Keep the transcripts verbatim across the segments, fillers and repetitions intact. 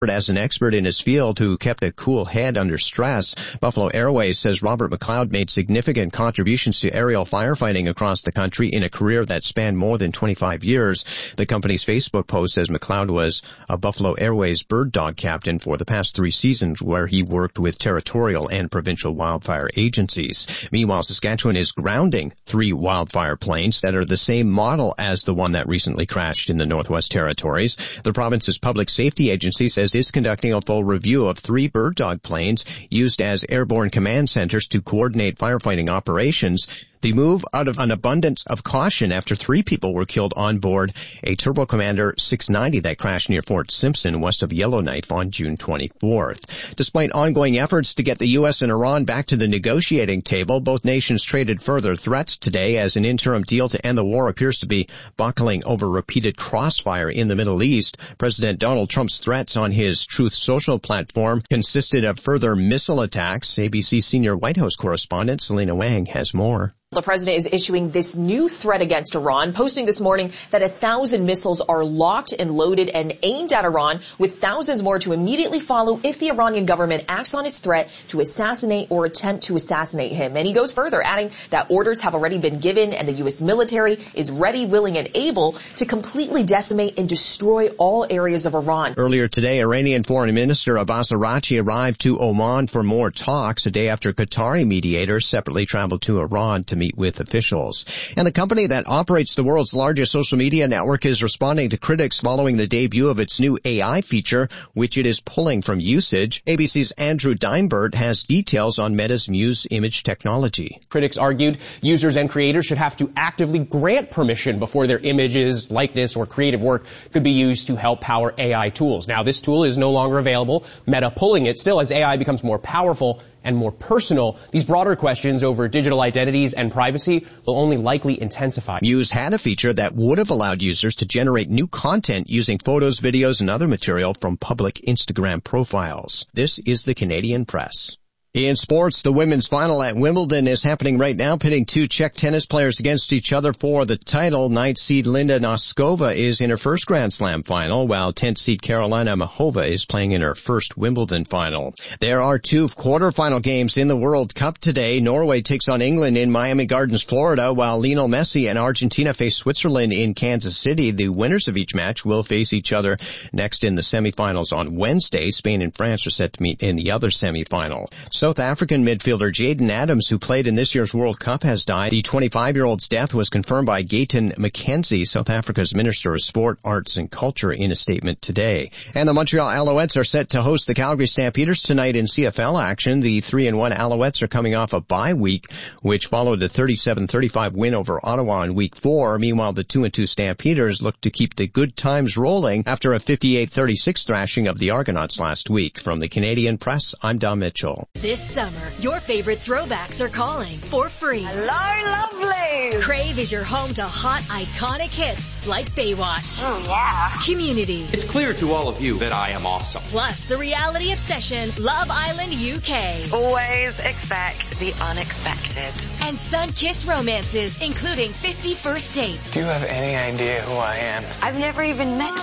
as an expert in his field who kept a cool head under stress. Buffalo Airways says Robert McLeod made significant contributions to aerial firefighting across the country in a career that spanned more than twenty-five years. The company's Facebook post says McLeod was a Buffalo Airways bird dog captain for the past three seasons, where he worked with territorial and provincial wildfire agencies. Meanwhile, Saskatchewan is grounding three wildfire planes that are the same model as the one that recently crashed in the Northwest Territories. The province's public safety agency says it's conducting a full review of three bird dog planes used as airborne command centers to coordinate firefighting operations. The move out of an abundance of caution after three people were killed on board a Turbo Commander six ninety that crashed near Fort Simpson west of Yellowknife on June twenty-fourth. Despite ongoing efforts to get the U S and Iran back to the negotiating table, both nations traded further threats today as an interim deal to end the war appears to be buckling over repeated crossfire in the Middle East. President Donald Trump's threats on his Truth Social platform consisted of further missile attacks. A B C senior White House correspondent Selena Wang has more. The president is issuing this new threat against Iran, posting this morning that a thousand missiles are locked and loaded and aimed at Iran, with thousands more to immediately follow if the Iranian government acts on its threat to assassinate or attempt to assassinate him. And he goes further, adding that orders have already been given and the U S military is ready, willing, and able to completely decimate and destroy all areas of Iran. Earlier today, Iranian Foreign Minister Abbas Araghchi arrived to Oman for more talks, a day after Qatari mediators separately traveled to Iran to meet with officials. And the company that operates the world's largest social media network is responding to critics following the debut of its new A I feature, which it is pulling from usage. A B C's Andrew Deinbert has details on Meta's Muse image technology. Critics argued users and creators should have to actively grant permission before their images, likeness, or creative work could be used to help power A I tools. Now, this tool is no longer available, Meta pulling it. Still, as A I becomes more powerful and more personal, these broader questions over digital identities and privacy will only likely intensify. Muse had a feature that would have allowed users to generate new content using photos, videos, and other material from public Instagram profiles. This is the Canadian Press. In sports, the women's final at Wimbledon is happening right now, pitting two Czech tennis players against each other for the title. Ninth seed Linda Noskova is in her first Grand Slam final, while tenth seed Carolina Mahova is playing in her first Wimbledon final. There are two quarterfinal games in the World Cup today. Norway takes on England in Miami Gardens, Florida, while Lionel Messi and Argentina face Switzerland in Kansas City. The winners of each match will face each other next in the semifinals on Wednesday. Spain and France are set to meet in the other semifinal. South African midfielder Jaden Adams, who played in this year's World Cup, has died. The twenty-five-year-old's death was confirmed by Gayton McKenzie, South Africa's Minister of Sport, Arts and Culture, in a statement today. And the Montreal Alouettes are set to host the Calgary Stampeders tonight in C F L action. The three and one Alouettes are coming off a bye week, which followed a thirty-seven thirty-five win over Ottawa in week four. Meanwhile, the two and two Stampeders look to keep the good times rolling after a fifty-eight thirty-six thrashing of the Argonauts last week. From the Canadian Press, I'm Don Mitchell. This summer, your favorite throwbacks are calling for free. Hello, lovely! Crave is your home to hot, iconic hits like Baywatch. Oh, yeah. Community. It's clear to all of you that I am awesome. Plus, the reality obsession, Love Island U K. Always expect the unexpected. And sun-kissed romances, including fifty First Dates. Do you have any idea who I am? I've never even met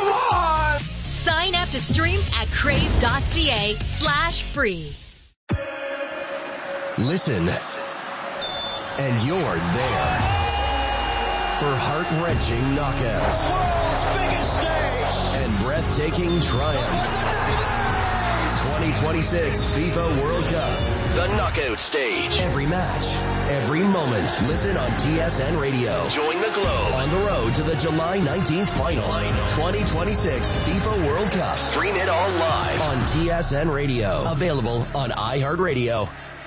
you. Sign up to stream at crave.ca slash free. Listen, and you're there for heart-wrenching knockouts, world's biggest stage, and breathtaking triumph. twenty twenty-six FIFA World Cup, the knockout stage. Every match, every moment. Listen on T S N Radio. Join the Globe on the road to the July nineteenth final. twenty twenty-six FIFA World Cup. Stream it all live on T S N Radio. Available on iHeartRadio